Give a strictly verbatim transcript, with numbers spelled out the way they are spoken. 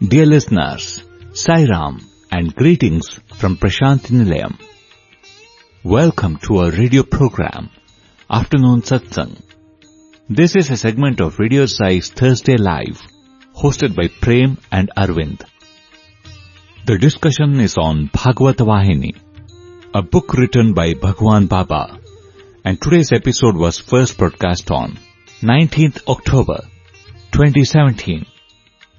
Dear listeners, Sai Ram and greetings from Prashanthi Nilayam. Welcome to our radio program, Afternoon Satsang. This is a segment of Radio Sai's Thursday Live, hosted by Prem and Arvind. The discussion is on Bhagavata Vahini, a book written by Bhagwan Baba, and today's episode was first broadcast on nineteenth October twenty seventeen.